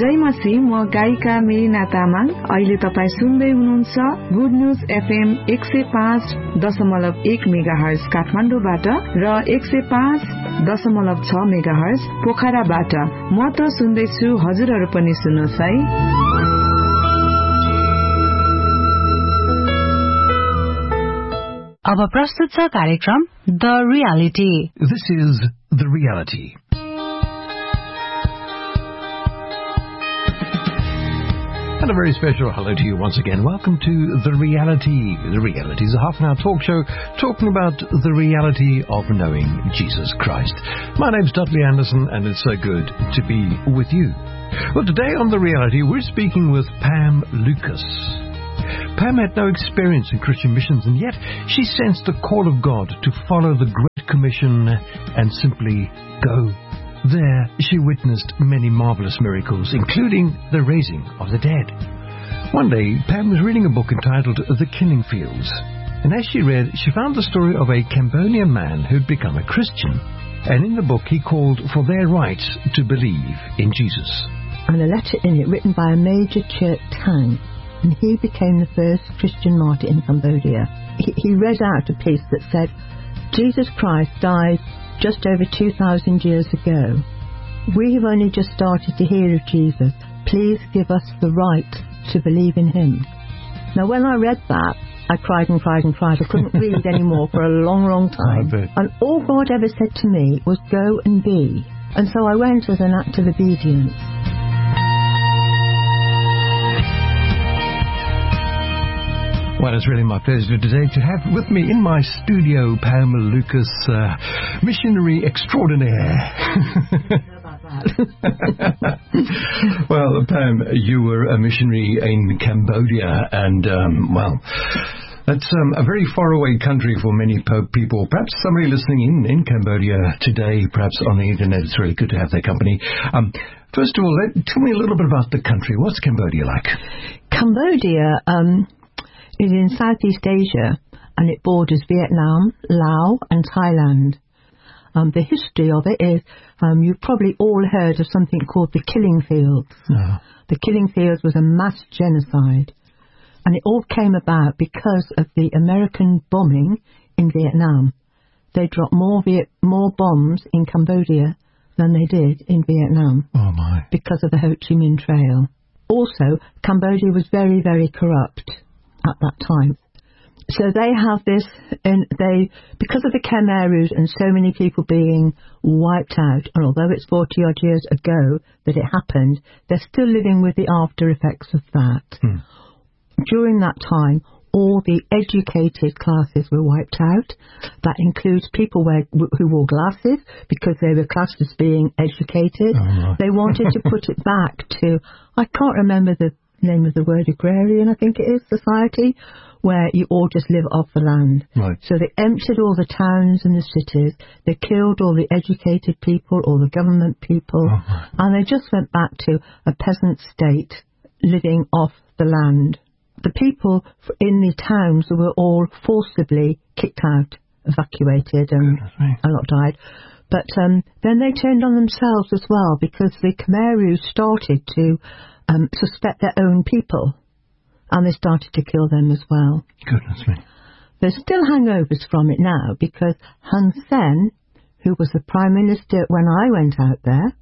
जय मसी, म गायिका मेरिना तामाङ। अहिले तपाई सुन्दै हुनुहुन्छ गुड न्यूज एफएम 105.1 मेगाहर्ज काठमाडौँबाट र 105.6 मेगाहर्ज पोखराबाट। म त सुन्दैछु, हजुरहरू पनि सुन्नुहोस् है। अब प्रस्तुत छ कार्यक्रम the reality. This is The Reality. And a very special hello to you once again. Welcome to The Reality. The Reality is a half-an-hour talk show talking about the reality of knowing Jesus Christ. My name's Dudley Anderson, and it's so good to be with you. Well, today on The Reality, we're speaking with Pam Lucas. Pam had no experience in Christian missions, and yet she sensed the call of God to follow the Great Commission and simply go. There, she witnessed many marvelous miracles, including the raising of the dead. One day, Pam was reading a book entitled The Killing Fields, and as she read, she found the story of a Cambodian man who'd become a Christian, and in the book he called for their rights to believe in Jesus. And a letter in it written by a Major Chert Tang, and he became the first Christian martyr in Cambodia. He read out a piece that said, Jesus Christ died just over 2,000 years ago. We have only just started to hear of Jesus. Please give us the right to believe in him. Now, when I read that, I cried and cried and cried. I couldn't read anymore for a long, long time. And all God ever said to me was, go and be. And so I went as an act of obedience. Well, it's really my pleasure today to have with me in my studio Pam Lucas, missionary extraordinaire. Well, Pam, you were a missionary in Cambodia, and, that's a very faraway country for many people. Perhaps somebody listening in Cambodia today, perhaps on the internet, it's really good to have their company. First of all, tell me a little bit about the country. What's Cambodia like? Cambodia, is in Southeast Asia, and it borders Vietnam, Laos and Thailand. The history of it is, you've probably all heard of something called the Killing Fields. No. The Killing Fields was a mass genocide, and it all came about because of the American bombing in Vietnam. They dropped more bombs in Cambodia than they did in Vietnam. Oh my. Because of the Ho Chi Minh Trail. Also, Cambodia was very, very corrupt at that time. So they have this, and because of the Khmer Rouge and so many people being wiped out, and although it's 40 odd years ago that it happened, they're still living with the after effects of that. During that time, all the educated classes were wiped out. That includes people who wore glasses because they were classed as being educated. Oh, right. They wanted to put it back to, I can't remember the name of the word, agrarian, I think it is, society, where you all just live off the land. Right. So they emptied all the towns and the cities, they killed all the educated people, all the government people, and they just went back to a peasant state, living off the land. The people in the towns were all forcibly kicked out, evacuated, and a lot died. But then they turned on themselves as well, because the Khmer Rouge started to suspect their own people, and they started to kill them as well. Goodness me. There's still hangovers from it now, because Hun Sen, who was the Prime Minister when I went out there,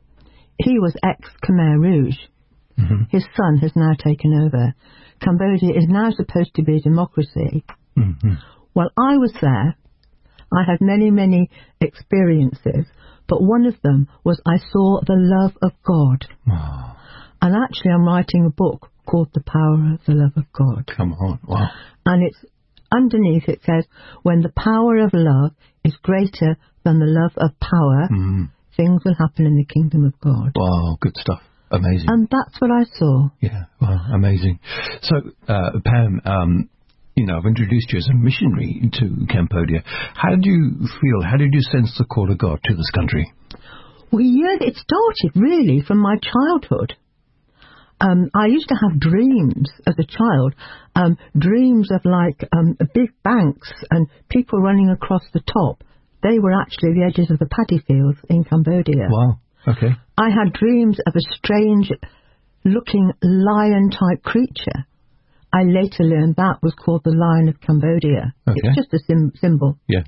he was ex-Khmer Rouge. Mm-hmm. His son has now taken over. Cambodia is now supposed to be a democracy. Mm-hmm. Well, I was there. I had many, many experiences, but one of them was I saw the love of God. Wow. And actually I'm writing a book called The Power of the Love of God. Come on, wow. And it's underneath it says, when the power of love is greater than the love of power, things will happen in the kingdom of God. Wow, good stuff. Amazing. And that's what I saw. Yeah, wow, amazing. So, Pam, I've introduced you as a missionary to Cambodia. How did you feel? How did you sense the call of God to this country? Well, yeah, it started really from my childhood. I used to have dreams as a child, dreams of big banks and people running across the top. They were actually the edges of the paddy fields in Cambodia. Wow. Okay. I had dreams of a strange-looking lion-type creature. I later learned that was called the Lion of Cambodia. Okay. It's just a symbol. Yeah.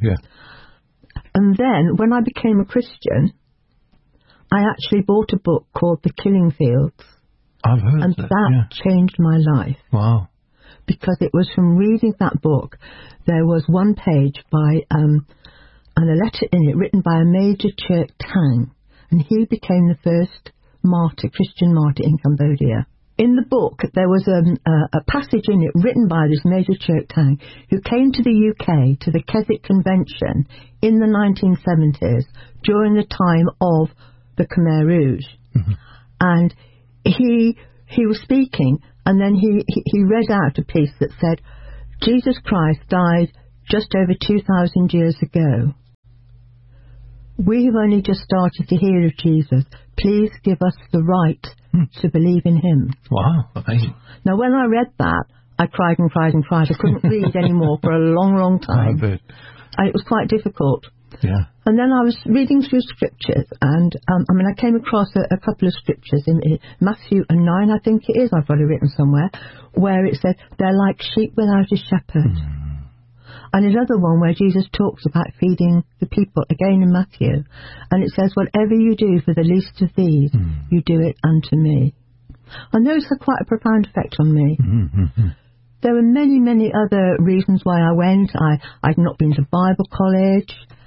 And then, when I became a Christian, I actually bought a book called The Killing Fields. I've heard and that changed my life. Wow. Because it was from reading that book, there was one page by, and a letter in it written by a Major Chirk Tang, and he became the first martyr, Christian martyr in Cambodia. In the book, there was a passage in it written by this Major Chirk Tang, who came to the UK, to the Keswick Convention, in the 1970s, during the time of the Khmer Rouge. Mm-hmm. And he was speaking, and then he read out a piece that said, Jesus Christ died just over 2,000 years ago. We have only just started to hear of Jesus. Please give us the right to believe in him. Wow, amazing. Now, when I read that, I cried and cried and cried. I couldn't read anymore for a long, long time. I bet. And it was quite difficult. Yeah. And then I was reading through scriptures, and I came across a couple of scriptures in Matthew 9, I think it is, I've got it written somewhere, where it said, they're like sheep without a shepherd. And another one where Jesus talks about feeding the people, again in Matthew, and it says, whatever you do for the least of these, you do it unto me. And those had quite a profound effect on me. There were many, many other reasons why I went. I'd not been to Bible college.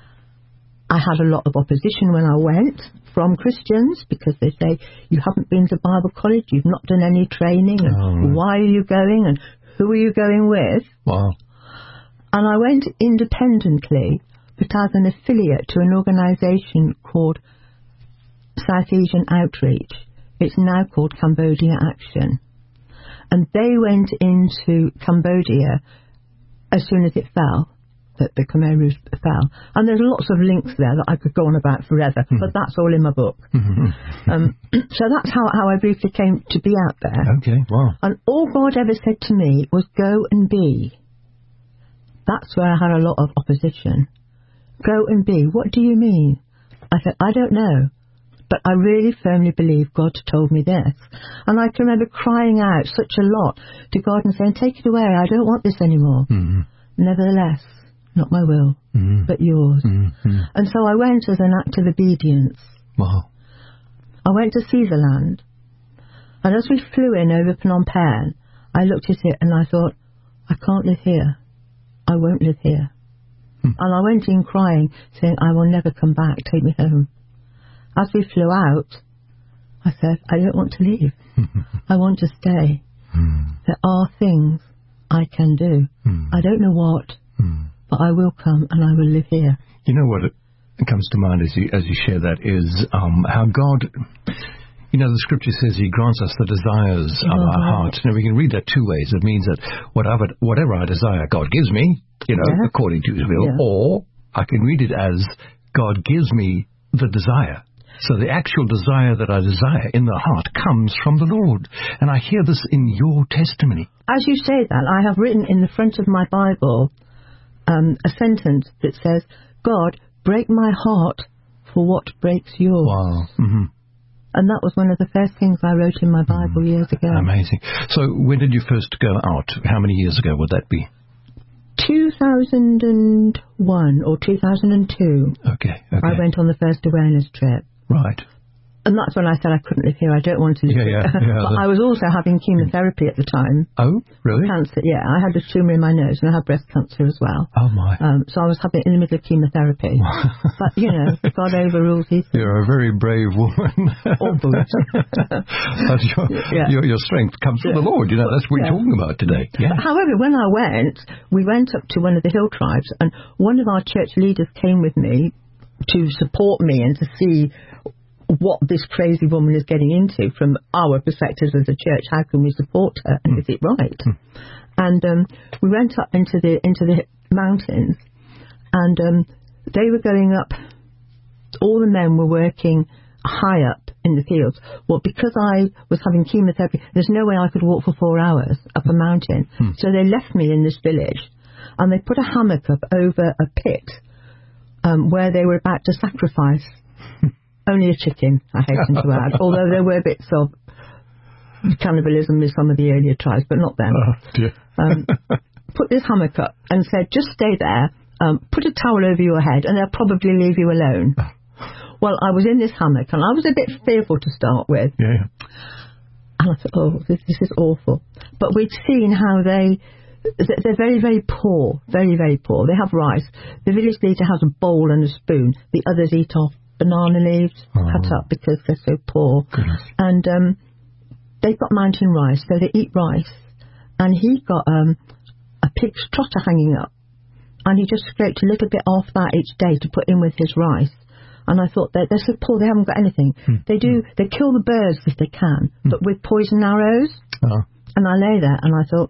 I had a lot of opposition when I went from Christians, because they say, you haven't been to Bible college, you've not done any training, and why are you going, and who are you going with? Wow. And I went independently, but as an affiliate to an organisation called South Asian Outreach. It's now called Cambodia Action. And they went into Cambodia as soon as it fell, that the Khmer Rouge fell. And there's lots of links there that I could go on about forever, but that's all in my book. So that's how I briefly came to be out there. Okay, wow. And all God ever said to me was, go and be. That's where I had a lot of opposition. Go and be. What do you mean? I said, I don't know. But I really firmly believe God told me this. And I can remember crying out such a lot to God and saying, take it away, I don't want this anymore. Nevertheless, not my will, but yours. And so I went as an act of obedience. Wow. I went to see the land. And as we flew in over Phnom Penh, I looked at it and I thought, I can't live here. I won't live here. And I went in crying, saying, I will never come back, take me home. As we flew out, I said, I don't want to leave. I want to stay. There are things I can do. I don't know what, but I will come and I will live here. You know what it comes to mind as you share that is how God, you know, the scripture says he grants us the desires of our heart. Now, we can read that two ways. It means that whatever I desire, God gives me, you know, according to his will, or I can read it as God gives me the desire. So the actual desire that I desire in the heart comes from the Lord. And I hear this in your testimony. As you say that, I have written in the front of my Bible a sentence that says, God, break my heart for what breaks yours. Wow. And that was one of the first things I wrote in my Bible years ago. Amazing. So when did you first go out? How many years ago would that be? 2001 or 2002. Okay. I went on the first awareness trip. Right. And that's when I said I couldn't live here, I don't want to live here. But I was also having chemotherapy at the time. Oh, really? Cancer, yeah. I had a tumour in my nose and I had breast cancer as well. Oh, my. So I was having in the middle of chemotherapy. But, you know, God overrules these things. You're a very brave woman. But your strength comes from the Lord. You know, that's what we're talking about today. Yeah. However, when I went, we went up to one of the hill tribes and one of our church leaders came with me to support me and to see what this crazy woman is getting into from our perspective as a church. How can we support her, and is it right? And we went up into the mountains, and they were going up. All the men were working high up in the fields. Well, because I was having chemotherapy, there's no way I could walk for 4 hours up a mountain. So they left me in this village, and they put a hammock up over a pit where they were about to sacrifice Only a chicken, I hasten to add, although there were bits of cannibalism with some of the earlier tribes, but not them. Oh, dear. Put this hammock up and said, just stay there, put a towel over your head, and they'll probably leave you alone. Well, I was in this hammock, and I was a bit fearful to start with. Yeah. And I thought, oh, this is awful. But we'd seen how they're very, very poor, very, very poor. They have rice. The village leader has a bowl and a spoon. The others eat off banana leaves cut up because they're so poor. Goodness. And they've got mountain rice, so they eat rice. And he got a pig's trotter hanging up. And he just scraped a little bit off that each day to put in with his rice. And I thought, they're so poor, they haven't got anything. They kill the birds if they can, but with poison arrows. Oh. And I lay there and I thought,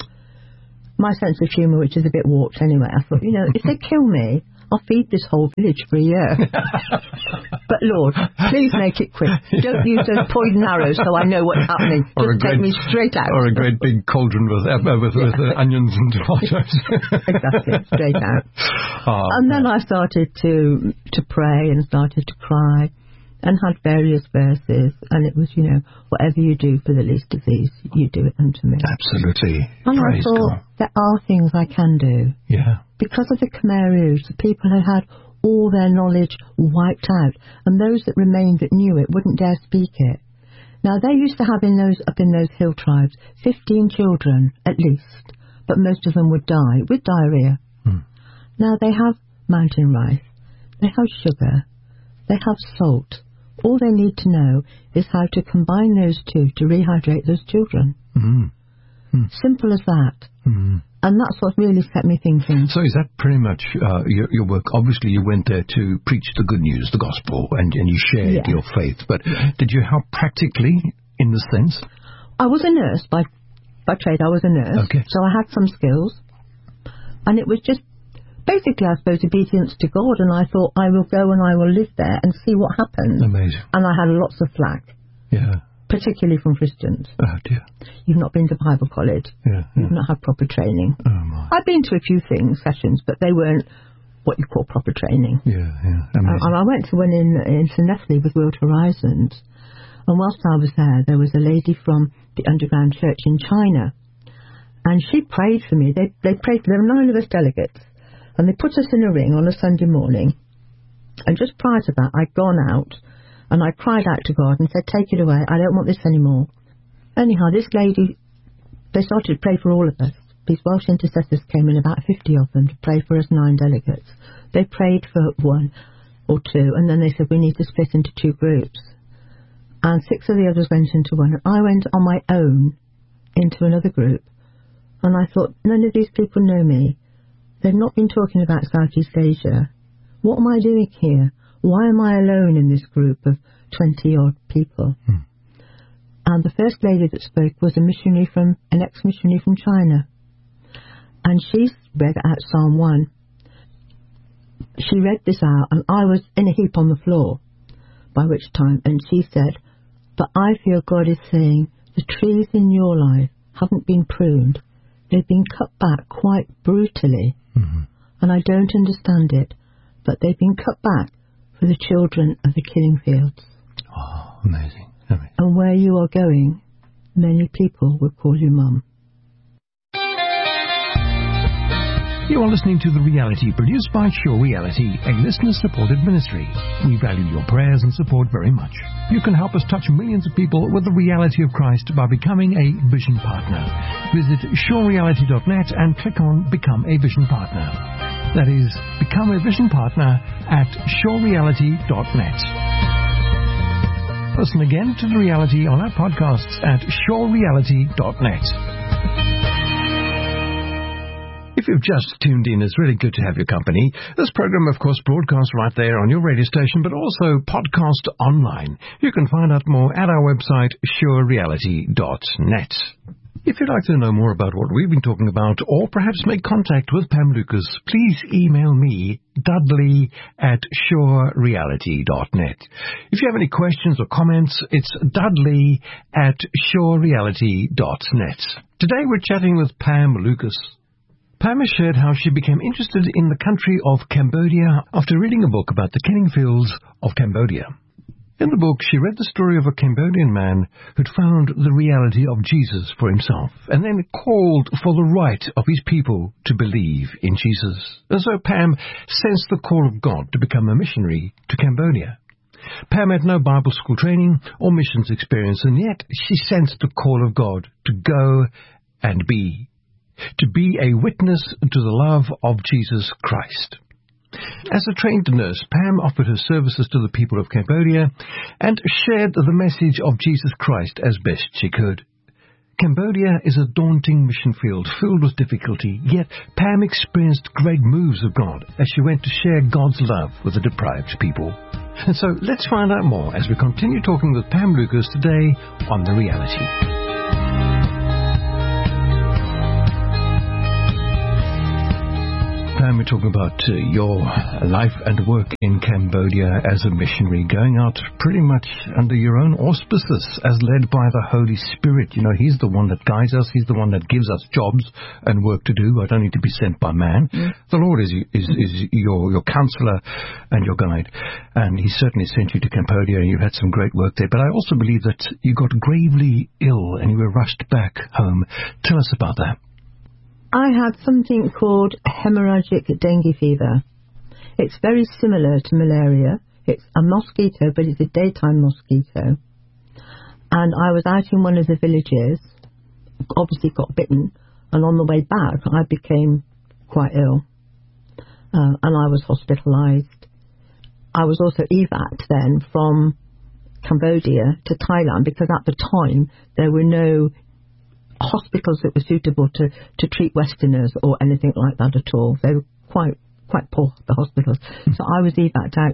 my sense of humour, which is a bit warped anyway, I thought, if they kill me, I'll feed this whole village for a year. But Lord, please make it quick. Don't use those poison arrows so I know what's happening. Just take me straight out. Or a great big cauldron with onions and tomatoes. Exactly, straight out. And then I started to pray and started to cry and had various verses. And it was, whatever you do for the least of these, you do it unto me. Absolutely. And Praise I thought, God. there are things I can do. Yeah. Because of the Khmer Rouge, the people had all their knowledge wiped out, and those that remained that knew it wouldn't dare speak it. Now, they used to have up in those hill tribes 15 children at least, but most of them would die with diarrhea. Now, they have mountain rice, they have sugar, they have salt. All they need to know is how to combine those two to rehydrate those children. Simple as that. And that's what really set me thinking. So is that pretty much your work? Obviously, you went there to preach the good news, the gospel, and you shared your faith. But did you help practically in this sense? I was a nurse by trade. I was a nurse. Okay. So I had some skills. And it was just basically, I suppose, obedience to God. And I thought, I will go and I will live there and see what happens. Amazing. And I had lots of flack. Yeah. Particularly from Christians. Oh, dear. You've not been to Bible college. Yeah. You've not had proper training. Oh, my. I've been to a few sessions, but they weren't what you call proper training. Yeah. Amazing. And I went to one in St. Nestle with World Horizons. And whilst I was there was a lady from the underground church in China. And she prayed for me. They prayed for, there were 9 of us delegates. And they put us in a ring on a Sunday morning. And just prior to that, I'd gone out. And I cried out to God and said, take it away. I don't want this anymore. Anyhow, this lady, they started to pray for all of us. These Welsh intercessors came in, about 50 of them, to pray for us 9 delegates. They prayed for 1 or 2, and then they said, we need to split into 2 groups. And 6 of the others went into one. And I went on my own into another group. And I thought, none of these people know me. They've not been talking about Southeast Asia. What am I doing here? Why am I alone in this group of 20-odd people? And the first lady that spoke was an ex-missionary from China. And she read out Psalm 1. She read this out, and I was in a heap on the floor, by which time, and she said, but I feel God is saying, the trees in your life haven't been pruned. They've been cut back quite brutally. And I don't understand it, but they've been cut back for the children of the killing fields. Oh, amazing. And where you are going, many people will call you Mum. You are listening to The Reality, produced by Sure Reality, a listener-supported ministry. We value your prayers and support very much. You can help us touch millions of people with the reality of Christ by becoming a Vision Partner. Visit surereality.net and click on Become a Vision Partner. That is, become a Vision Partner at surereality.net. Listen again to The Reality on our podcasts at surereality.net. If you've just tuned in, it's really good to have your company. This program, of course, broadcasts right there on your radio station, but also podcast online. You can find out more at our website, surereality.net. If you'd like to know more about what we've been talking about, or perhaps make contact with Pam Lucas, please email me, dudley@surereality.net. If you have any questions or comments, it's dudley@surereality.net. Today we're chatting with Pam Lucas. Pam has shared how she became interested in the country of Cambodia after reading a book about the killing fields of Cambodia. In the book, she read the story of a Cambodian man who'd found the reality of Jesus for himself and then called for the right of his people to believe in Jesus. And so Pam sensed the call of God to become a missionary to Cambodia. Pam had no Bible school training or missions experience, and yet she sensed the call of God to go and be, to be a witness to the love of Jesus Christ. As a trained nurse, Pam offered her services to the people of Cambodia and shared the message of Jesus Christ as best she could. Cambodia is a daunting mission field filled with difficulty, yet Pam experienced great moves of God as she went to share God's love with the deprived people. And so let's find out more as we continue talking with Pam Lucas today on The Reality. Pam, we're talking about your life and work in Cambodia as a missionary, going out pretty much under your own auspices as led by the Holy Spirit. You know, He's the one that guides us. He's the one that gives us jobs and work to do. I don't need to be sent by man. The Lord is your counselor and your guide. And He certainly sent you to Cambodia, and you had some great work there. But I also believe that you got gravely ill and you were rushed back home. Tell us about that. I had something called hemorrhagic dengue fever. It's very similar to malaria. It's a mosquito, but it's a daytime mosquito. And I was out in one of the villages, obviously got bitten, and on the way back I became quite ill. And I was hospitalised. I was also evac then from Cambodia to Thailand, because at the time there were no hospitals that were suitable to treat Westerners or anything like that at all. They were quite poor, the hospitals. So I was evac'd out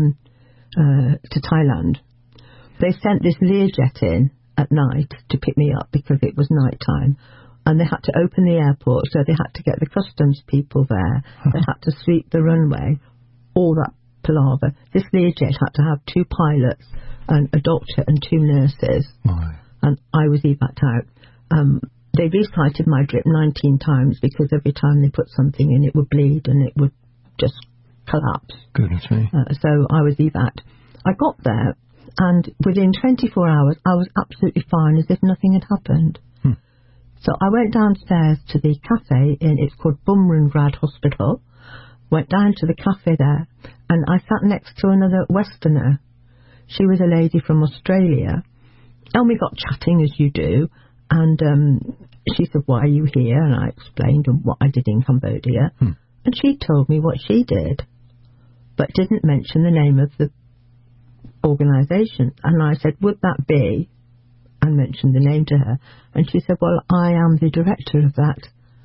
to Thailand. They sent this Learjet in at night to pick me up because it was night time, and they had to open the airport, so they had to get the customs people there. They had to sweep the runway, all that palaver. This Learjet had to have 2 pilots and a doctor and 2 nurses. And I was evac'd out. They recited my drip 19 times because every time they put something in, it would bleed and it would just collapse. Goodness me. So I was evac'd. I got there, and within 24 hours, I was absolutely fine, as if nothing had happened. So I went downstairs to the cafe it's called Bumrungrad Hospital. Went down to the cafe there, and I sat next to another Westerner. She was a lady from Australia, and we got chatting as you do. And she said, "Why are you here?" And I explained what I did in Cambodia. And she told me what she did, but didn't mention the name of the organisation. And I said, "Would that be?" And mentioned the name to her. And she said, "Well, I am the director of that."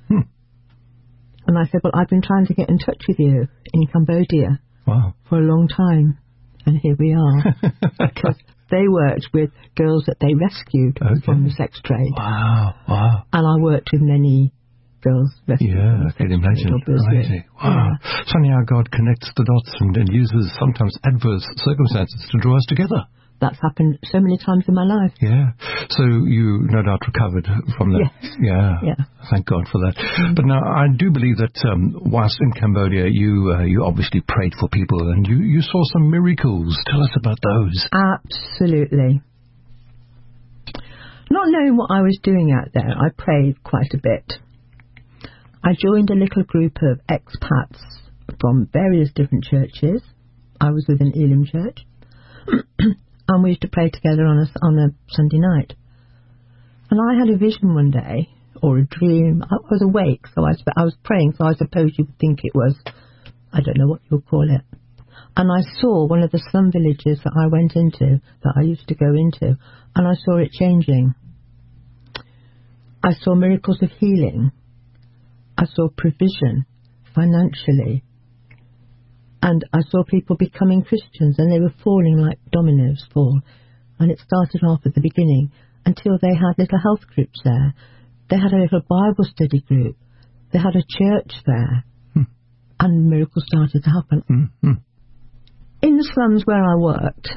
And I said, "Well, I've been trying to get in touch with you in Cambodia for a long time. And here we are." Because they worked with girls that they rescued from the sex trade. Wow. And I worked with many girls rescued from the I can imagine. Crazy. Wow. It's funny how God connects the dots and uses sometimes adverse circumstances to draw us together. That's happened so many times in my life. Yeah. So you no doubt recovered from that. Yes. Yeah. Thank God for that. But now I do believe that whilst in Cambodia, you obviously prayed for people and you saw some miracles. Tell us about those. Absolutely. Not knowing what I was doing out there, I prayed quite a bit. I joined a little group of expats from various different churches. I was with an Elim church. And we used to pray together on a Sunday night. And I had a vision one day, or a dream. I was awake, so I was praying, so I suppose you would think it was, I don't know what you'll call it. And I saw one of the slum villages that I went into, that I used to go into, and I saw it changing. I saw miracles of healing. I saw provision financially. And I saw people becoming Christians, and they were falling like dominoes fall. And it started off at the beginning until they had little health groups there. They had a little Bible study group. They had a church there. And miracles started to happen. In the slums where I worked,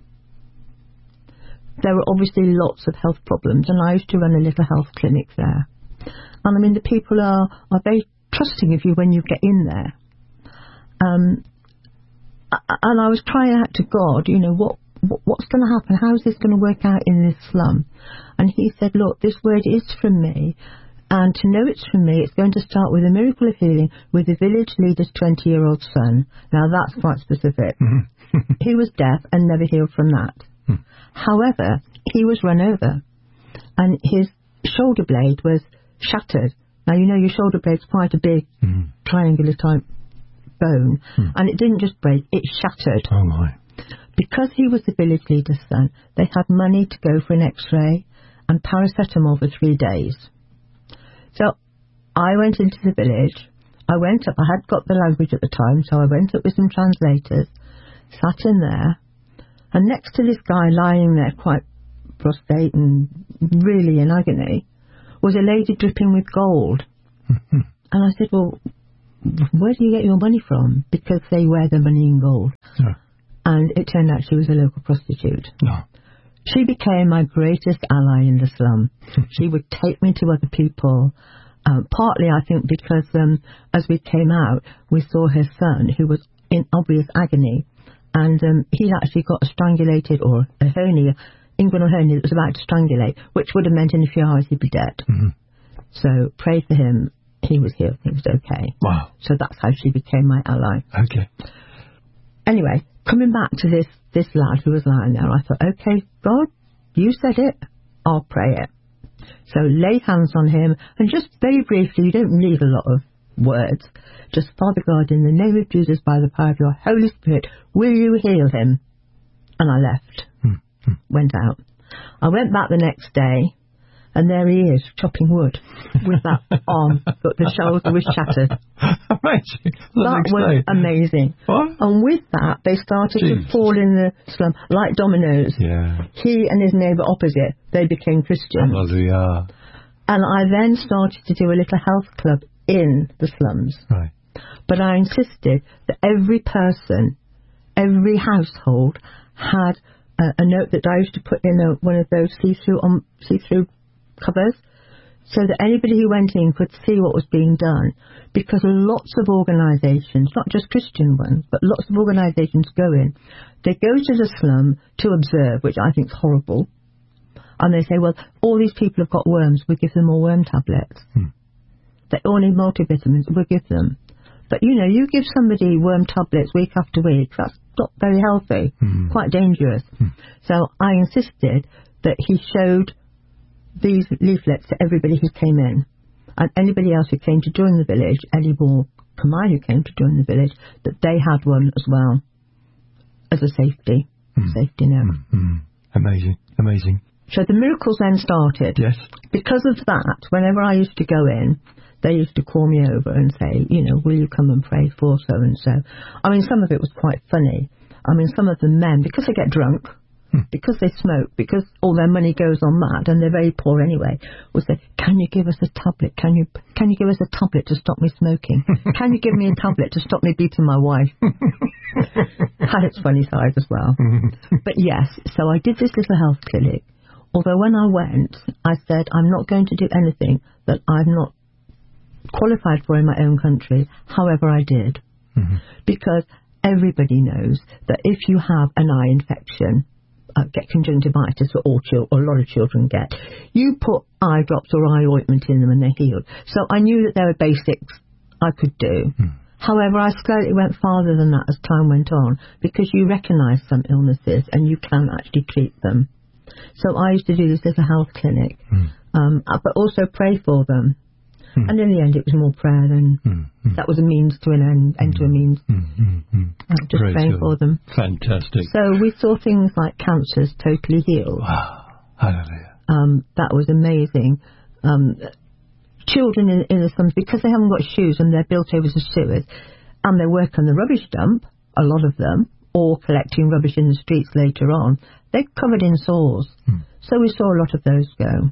there were obviously lots of health problems, and I used to run a little health clinic there. And I mean, the people are very trusting of you when you get in there. And I was crying out to God, what's going to happen? How is this going to work out in this slum? And he said, look, this word is from me. And to know it's from me, it's going to start with a miracle of healing with the village leader's 20-year-old son. Now, that's quite specific. He was deaf and never healed from that. However, he was run over. And his shoulder blade was shattered. Now, you know your shoulder blade's quite a big triangular type bone. And it didn't just break, it shattered. Oh, my. Because he was the village leader's son, they had money to go for an x-ray and paracetamol for 3 days. So I went into the village. I went up. I had got the language at the time, so I went up with some translators, sat in there, and next to this guy lying there quite prostrate and really in agony was a lady dripping with gold. And I said, well, where do you get your money from? Because they wear their money in gold. Yeah. And it turned out she was a local prostitute. No. She became my greatest ally in the slum. She would take me to other people, partly, I think, because as we came out, we saw her son, who was in obvious agony, and he'd actually got a strangulated, or a hernia, inguinal hernia that was about to strangulate, which would have meant in a few hours he'd be dead. So prayed for him. He was healed. He was okay. Wow. So that's how she became my ally. Okay. Anyway, coming back to this lad who was lying there, I thought, okay, God, you said it, I'll pray it. So laid hands on him, and just very briefly, you don't need a lot of words, just, Father God, in the name of Jesus, by the power of your Holy Spirit, will you heal him? And I left, went out. I went back the next day, and there he is, chopping wood, with that arm, but the shoulder was shattered. Amazing. That was amazing. What? And with that, they started to fall in the slum like dominoes. Yeah. He and his neighbour opposite, they became Christians. Hallelujah. And I then started to do a little health club in the slums. Right. But I insisted that every person, every household had a note that I used to put in one of those see-through covers, so that anybody who went in could see what was being done, because lots of organisations, not just Christian ones, but lots of organisations go in. They go to the slum to observe, which I think is horrible, and they say, well, all these people have got worms, we'll give them all worm tablets. They all need multivitamins, we'll give them. But, you know, you give somebody worm tablets week after week, that's not very healthy, quite dangerous. So I insisted that he showed these leaflets to everybody who came in, and anybody else who came to join the village, any more Khmer who came to join the village, that they had one as well, as a safety net. Amazing, amazing. So the miracles then started. Yes. Because of that, whenever I used to go in, they used to call me over and say, you know, will you come and pray for so-and-so? I mean, some of it was quite funny. I mean, some of the men, because they get drunk, because they smoke, because all their money goes on that, and they're very poor anyway, will say, can you give us a tablet? Can you give us a tablet to stop me smoking? Can you give me a tablet to stop me beating my wife? Had its funny side as well. But yes, so I did this little health clinic. Although when I went, I said, I'm not going to do anything that I'm not qualified for in my own country. However, I did. Because everybody knows that if you have an eye infection, get conjunctivitis, or a lot of children get, you put eye drops or eye ointment in them and they're healed. So I knew that there were basics I could do. However, I slightly went farther than that as time went on, because you recognise some illnesses and you can actually treat them. So I used to do this as a health clinic, but also pray for them. And in the end, it was more prayer than that was a means to an end to a means. Just praying for them. Fantastic. So we saw things like cancers totally healed. Wow. Hallelujah. That was amazing. Children in the slums, because they haven't got shoes and they're built over the sewers, and they work on the rubbish dump, a lot of them, or collecting rubbish in the streets later on, they're covered in sores. So we saw a lot of those go.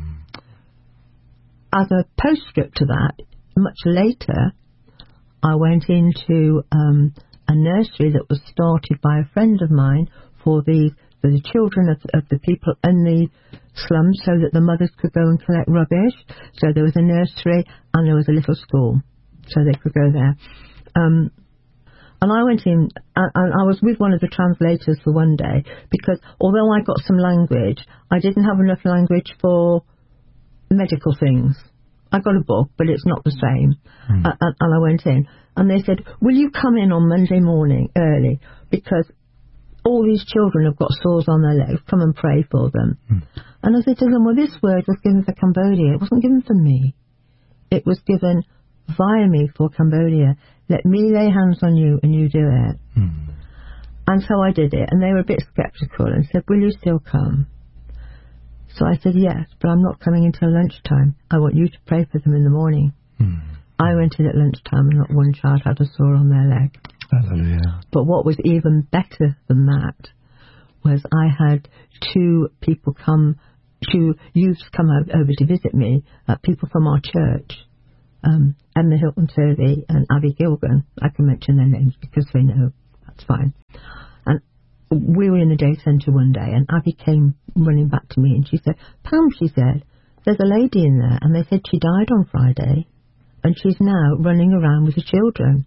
As a postscript to that, much later, I went into a nursery that was started by a friend of mine for the children of the people in the slums, so that the mothers could go and collect rubbish. So there was a nursery and there was a little school, so they could go there. And I went in, and I was with one of the translators for one day, because although I got some language, I didn't have enough language for medical things. I got a book, but it's not the same. And I went in, and they said, will you come in on Monday morning early, because all these children have got sores on their legs, come and pray for them. And I said to them, well, this word was given for Cambodia. It wasn't given for me. It was given via me for Cambodia. Let me lay hands on you and you do it. And so I did it, and they were a bit sceptical and said, will you still come? So I said, yes, but I'm not coming until lunchtime. I want you to pray for them in the morning. I went in at lunchtime and not one child had a sore on their leg. Hallelujah. But what was even better than that was I had two youths come over to visit me, people from our church, Emma Hilton Turvey and Abby Gilgan. I can mention their names because they know, that's fine. And we were in the day centre one day, and Abby came running back to me and she said, Pam, she said, there's a lady in there, and they said she died on Friday, and she's now running around with the children.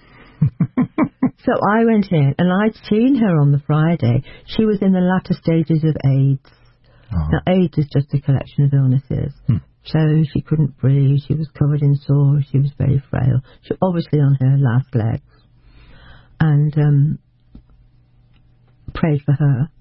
So I went in, and I'd seen her on the Friday. She was in the latter stages of AIDS. Now, AIDS is just a collection of illnesses. So she couldn't breathe, she was covered in sores, she was very frail. She was obviously on her last legs. And prayed for her.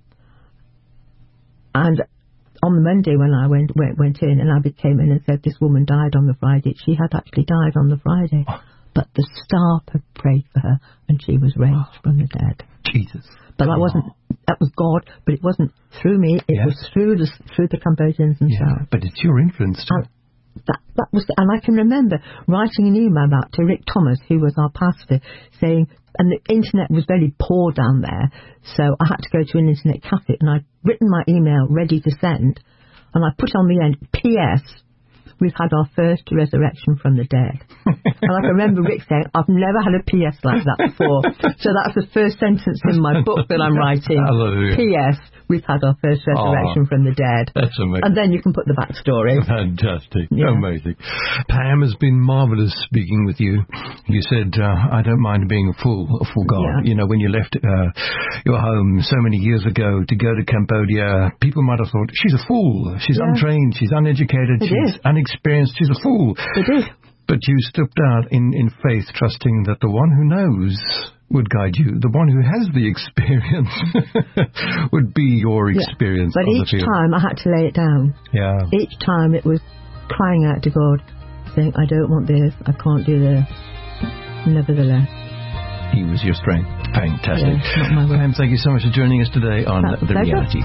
And on the Monday when I went in, and Abby came in and said this woman died on the Friday, she had actually died on the Friday. But the staff had prayed for her, and she was raised from the dead. Jesus. But that was God, but it wasn't through me, it was through the Cambodians themselves. Yeah, but it's your influence too. That was, and I can remember writing an email out to Rick Thomas, who was our pastor, saying, and the internet was very poor down there, so I had to go to an internet cafe, and I'd written my email ready to send, and I put on the end, P.S., we've had our first resurrection from the dead. And I can remember Rick saying, I've never had a P.S. like that before. So that's the first sentence in my book that I'm writing. Hallelujah. P.S. We've had our first resurrection from the dead. That's amazing. And then you can put the backstory. Fantastic. Yeah. Amazing. Pam, has been marvellous speaking with you. You said, I don't mind being a fool for God. Yeah. You know, when you left your home so many years ago to go to Cambodia, people might have thought, she's a fool. She's untrained. She's uneducated. She's unexperienced. She's a fool. It is. But you stepped out in faith, trusting that the one who knows would guide you. The one who has the experience would be your experience. But each time I had to lay it down. Yeah. Each time it was crying out to God, saying, I don't want this, I can't do this. Nevertheless. He was your strength. Fantastic. Yeah, not my word. Pam, thank you so much for joining us today on The Reality.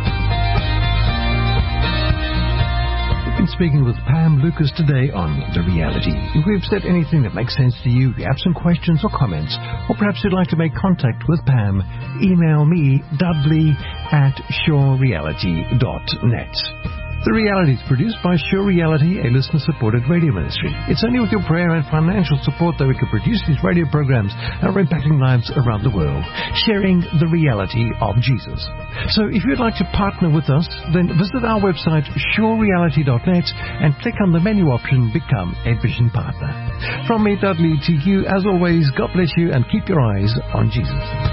We've been speaking with Pam Lucas today on The Reality. If we've said anything that makes sense to you, if you have some questions or comments, or perhaps you'd like to make contact with Pam, email me, dudley@surereality.net. The Reality is produced by Sure Reality, a listener-supported radio ministry. It's only with your prayer and financial support that we can produce these radio programs and are impacting lives around the world, sharing the reality of Jesus. So if you'd like to partner with us, then visit our website, surereality.net, and click on the menu option, Become a Vision Partner. From me, Dudley, to you, as always, God bless you and keep your eyes on Jesus.